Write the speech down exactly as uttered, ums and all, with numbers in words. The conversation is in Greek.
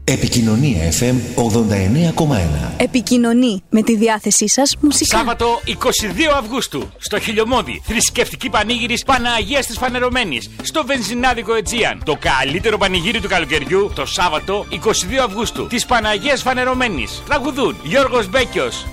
Επικοινωνία εφ εμ ογδόντα εννέα κόμμα ένα. Επικοινωνεί με τη διάθεσή σας μουσικά. Σάββατο εικοστή δεύτερη Αυγούστου στο Χιλιομώδη. Θρησκευτική πανήγυρης Παναγίας της Φανερωμένης στο βενζινάδικο Aegean. Το καλύτερο πανηγύρι του καλοκαιριού το Σάββατο εικοστή δεύτερη Αυγούστου της Παναγίας Φανερωμένης. Τραγουδούν Γιώργος Μπέκιος,